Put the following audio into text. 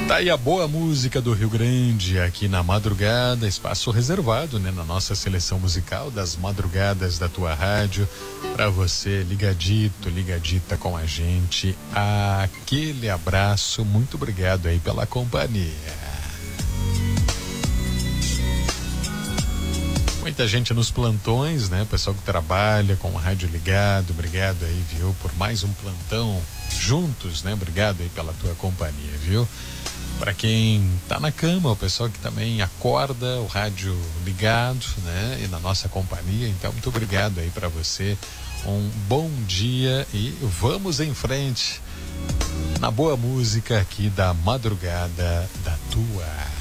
Tá aí a boa música do Rio Grande aqui na madrugada, espaço reservado, né, na nossa seleção musical das madrugadas da tua rádio, para você ligadito, ligadita com a gente. Aquele abraço, muito obrigado aí pela companhia. Muita gente nos plantões, né? Pessoal que trabalha com o rádio ligado, obrigado aí, viu, por mais um plantão juntos, né? Obrigado aí pela tua companhia, viu? Para quem tá na cama, o pessoal que também acorda, o rádio ligado, né? E na nossa companhia, então muito obrigado aí para você. Um bom dia e vamos em frente na boa música aqui da madrugada da tua